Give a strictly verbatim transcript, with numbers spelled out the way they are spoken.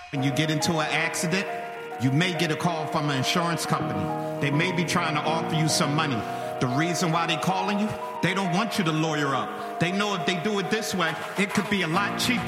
When you get into an accident, you may get a call from an insurance company. They may be trying to offer you some money. The reason why they're calling you, they don't want you to lawyer up. They know if they do it this way, it could be a lot cheaper.